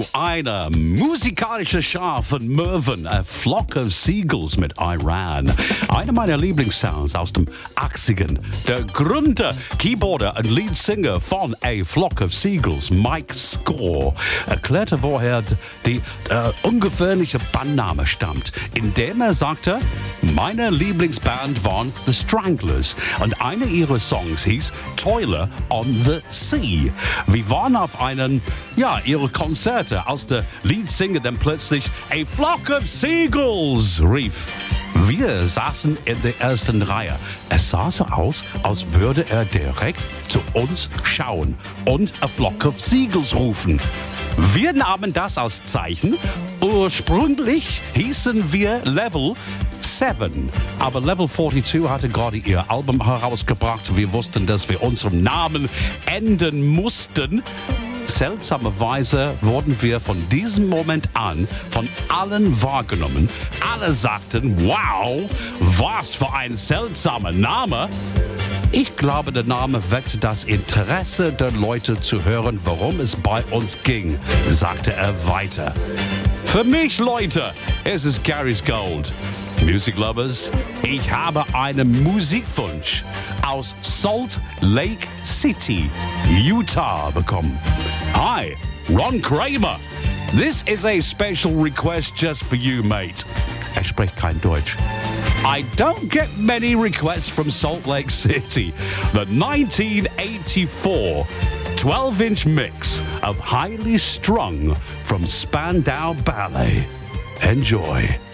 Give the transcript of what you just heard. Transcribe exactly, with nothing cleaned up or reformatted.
eine musikalische Schar von Möwen, A Flock of Seagulls mit Iran. Einer meiner Lieblingssounds aus dem achtziger. Der Gründer, Keyboarder und Leadsinger von A Flock of Seagulls, Mike Score, erklärte, woher die äh, ungewöhnliche Bandname stammt, indem er sagte, meine Lieblingsband waren The Stranglers und einer ihrer Songs hieß Toiler on the Sea. Wir waren auf einen, ja, ihre Konzerte, als der Leadsinger dann plötzlich A Flock of Seagulls rief. Wir saßen in der ersten Reihe. Es sah so aus, als würde er direkt zu uns schauen und A Flock of Seagulls rufen. Wir nahmen das als Zeichen. Ursprünglich hießen wir Level sieben, aber Level zweiundvierzig hatte gerade ihr Album herausgebracht. Wir wussten, dass wir unseren Namen ändern mussten. Seltsamerweise wurden wir von diesem Moment an von allen wahrgenommen. Alle sagten, wow, was für ein seltsamer Name. Ich glaube, der Name weckte das Interesse der Leute zu hören, worum es bei uns ging, sagte er weiter. Für mich, Leute, es ist Gary's Gold. Music Lovers, ich habe einen Musikwunsch aus Salt Lake City, Utah bekommen. Hi, Ron Kramer. This is a special request just for you, mate. Er spricht kein Deutsch. I don't get many requests from Salt Lake City. The nineteen eighty-four twelve-inch mix of Highly Strung from Spandau Ballet. Enjoy.